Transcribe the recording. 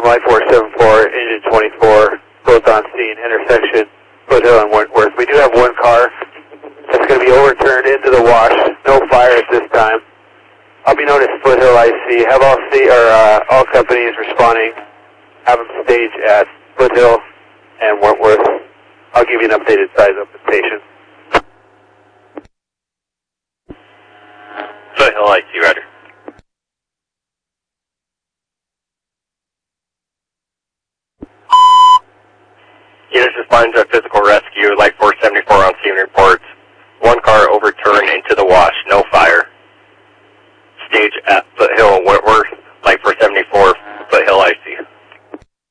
Light 474, engine 24, both on scene, intersection, Foothill and Wentworth. We do have one car that's going to be overturned into the wash. No fire at this time. I'll be known as Foothill IC. Have all companies responding. Have them stage at Foothill and Wentworth. I'll give you an updated size of the station. Foothill IC, Roger. Units responding to a physical rescue, Light 474 on scene reports. One car overturned into the wash, no fire.